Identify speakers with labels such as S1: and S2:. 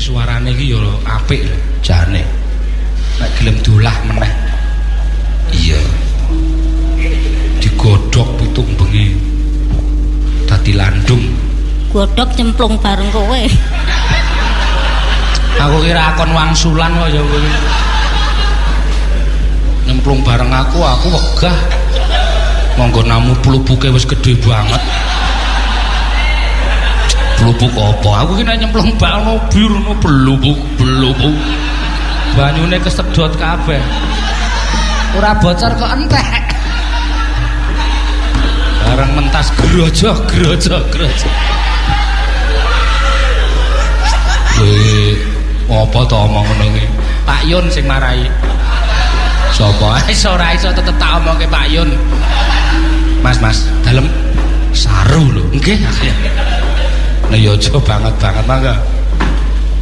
S1: suarane iki ya apik lho jane. Nek gelem dolah meneh. Iya. Digodhog pitung bengi. Dadi landung.
S2: Godhog cemplung bareng kowe.
S1: Aku kira akon wangsulan kok ya kowe. Nyemplung bareng aku wegah. Monggo namu plupuke wis gedhe banget. Blubuk apa? Aku ki nek nyemplung bak ono biru ono blubuk. Banyune kesedot kabeh. Ora bocor kok entek. Bareng mentas grojok. Apa to omong ngono iki? Pak Yun sing marai. Sapa? Ora iso tetep tak omongke Pak Yun. Mas, dalem saru lho. Nggih. Lah ya aja banget mangga.